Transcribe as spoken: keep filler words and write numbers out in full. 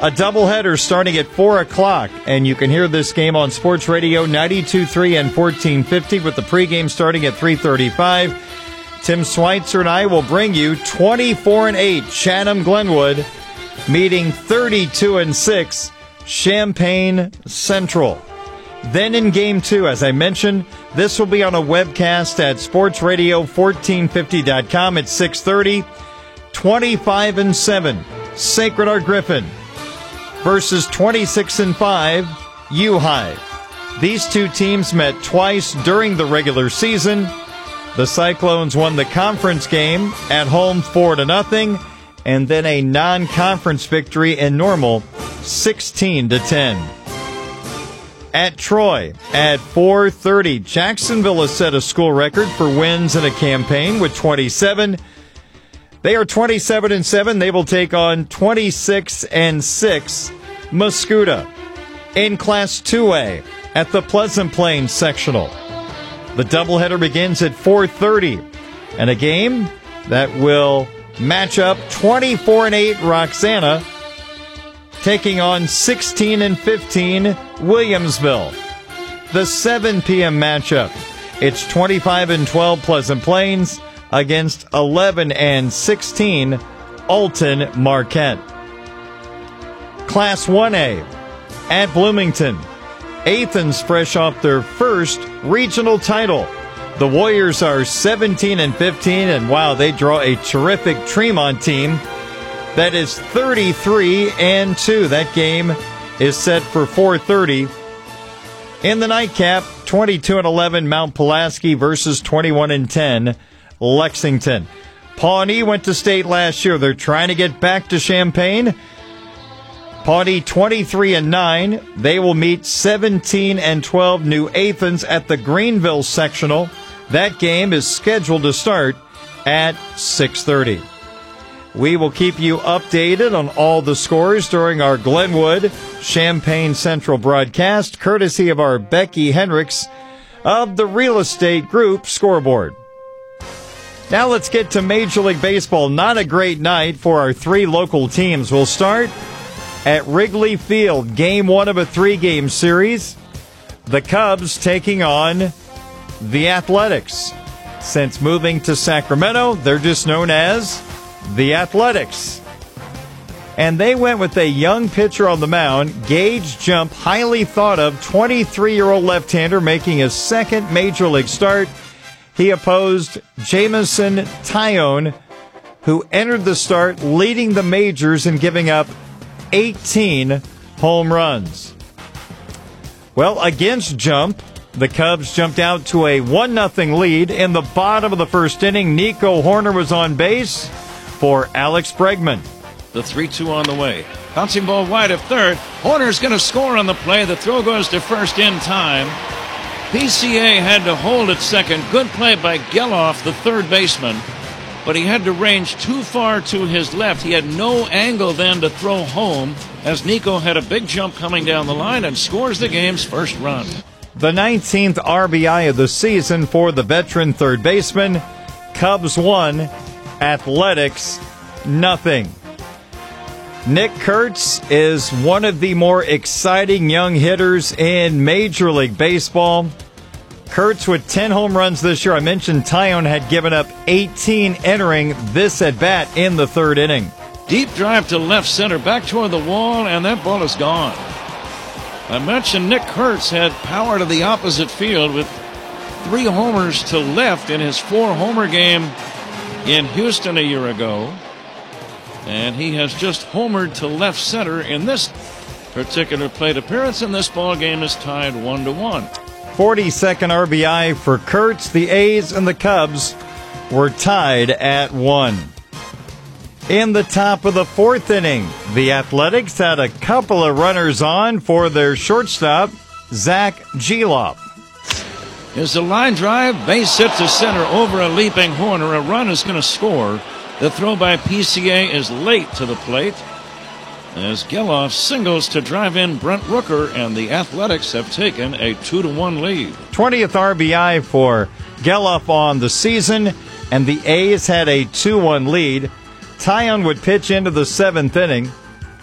A doubleheader starting at four o'clock, and you can hear this game on Sports Radio ninety-two point three and fourteen fifty with the pregame starting at three thirty-five. Tim Schweitzer and I will bring you twenty-four and eight Chatham-Glenwood meeting thirty-two and six Champaign Central. Then in Game two, as I mentioned, this will be on a webcast at sports radio fourteen fifty dot com at six thirty. twenty-five and seven Sacred Heart Griffin versus twenty-six and five U-High. These two teams met twice during the regular season. The Cyclones won the conference game at home four to nothing, and then a non-conference victory in Normal sixteen to ten. At Troy, at four thirty, Jacksonville has set a school record for wins in a campaign with twenty-seven. They are twenty-seven and seven. They will take on twenty-six and six Muscuda. In Class two A, at the Pleasant Plains Sectional, the doubleheader begins at four thirty, and a game that will match up twenty-four and eight Roxana taking on sixteen and fifteen Williamsville. The seven p.m. matchup, it's twenty-five and twelve Pleasant Plains against eleven and sixteen Alton Marquette. Class one A, at Bloomington, Athens fresh off their first regional title. The Warriors are seventeen and fifteen, and wow, they draw a terrific Tremont team that is thirty-three and two. That game is set for four thirty. In the nightcap, twenty-two and eleven Mount Pulaski versus twenty-one and ten Lexington. Pawnee went to state last year. They're trying to get back to Champaign. Pawnee twenty-three and nine. They will meet seventeen and twelve New Athens at the Greenville sectional. That game is scheduled to start at six thirty. We will keep you updated on all the scores during our Glenwood Champaign Central broadcast, courtesy of our Becky Hendricks of the Real Estate Group scoreboard. Now let's get to Major League Baseball. Not a great night for our three local teams. We'll start at Wrigley Field, game one of a three-game series. The Cubs taking on the Athletics. Since moving to Sacramento, they're just known as the Athletics. And they went with a young pitcher on the mound, Gage Jump, highly thought of twenty-three-year-old left-hander making his second Major League start. He opposed Jameson Taillon, who entered the start leading the majors and giving up eighteen home runs. Well, against Jump, the Cubs jumped out to a one nothing lead. In the bottom of the first inning, Nico Horner was on base for Alex Bregman. The three two on the way. Bouncing ball wide of third. Horner's going to score on the play. The throw goes to first in time. P C A had to hold at second. Good play by Geloff, the third baseman. But he had to range too far to his left. He had no angle then to throw home as Nico had a big jump coming down the line and scores the game's first run. The nineteenth R B I of the season for the veteran third baseman. Cubs won, Athletics nothing. Nick Kurtz is one of the more exciting young hitters in Major League Baseball. Kurtz with ten home runs this year. I mentioned Taillon had given up eighteen entering this at-bat in the third inning. Deep drive to left center, back toward the wall, and that ball is gone. I mentioned Nick Kurtz had power to the opposite field with three homers to left in his four-homer game in Houston a year ago. And he has just homered to left center in this particular plate appearance, and this ball game is tied one to one. forty-second R B I for Kurtz. The A's and the Cubs were tied at one. In the top of the fourth inning, the Athletics had a couple of runners on for their shortstop, Zach Geloff. Is the line drive, base hit to center over a leaping Horner. A run is going to score. The throw by P C A is late to the plate as Geloff singles to drive in Brent Rooker, and the Athletics have taken a two to one lead. twentieth R B I for Geloff on the season, and the A's had a two one lead. Taillon would pitch into the seventh inning.